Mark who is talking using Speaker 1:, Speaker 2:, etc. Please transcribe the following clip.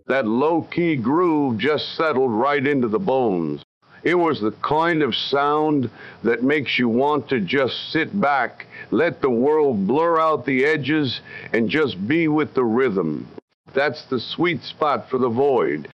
Speaker 1: That low-key groove just settled right into the bones. It was the kind of sound that makes you want to just sit back, let the world blur out the edges, and just be with the rhythm. That's the sweet spot for the Void.